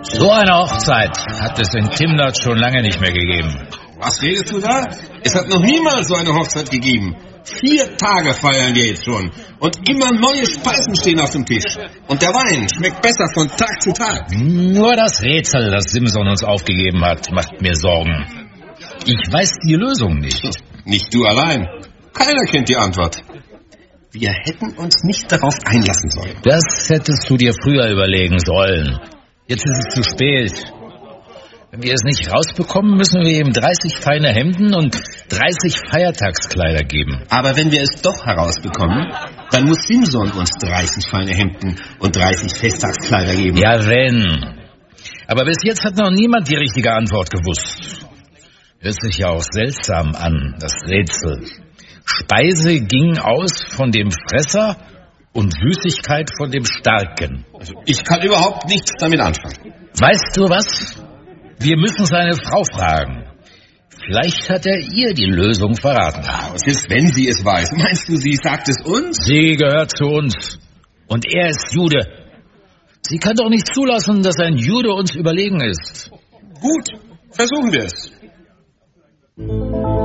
So eine Hochzeit hat es in Timnat schon lange nicht mehr gegeben. Was redest du da? Es hat noch niemals so eine Hochzeit gegeben. 4 Tage feiern wir jetzt schon. Und immer neue Speisen stehen auf dem Tisch. Und der Wein schmeckt besser von Tag zu Tag. Nur das Rätsel, das Simson uns aufgegeben hat, macht mir Sorgen. Ich weiß die Lösung nicht. Nicht du allein. Keiner kennt die Antwort. Wir hätten uns nicht darauf einlassen sollen. Das hättest du dir früher überlegen sollen. Jetzt ist es zu spät. Wenn wir es nicht rausbekommen, müssen wir ihm 30 feine Hemden und 30 Feiertagskleider geben. Aber wenn wir es doch herausbekommen, dann muss Simson uns 30 feine Hemden und 30 Festtagskleider geben. Ja, wenn. Aber bis jetzt hat noch niemand die richtige Antwort gewusst. Hört sich ja auch seltsam an, das Rätsel. Speise ging aus von dem Fresser und Süßigkeit von dem Starken. Also ich kann überhaupt nichts damit anfangen. Weißt du was? Wir müssen seine Frau fragen. Vielleicht hat er ihr die Lösung verraten. Was ist, wenn sie es weiß? Meinst du, sie sagt es uns? Sie gehört zu uns. Und er ist Jude. Sie kann doch nicht zulassen, dass ein Jude uns überlegen ist. Gut, versuchen wir es.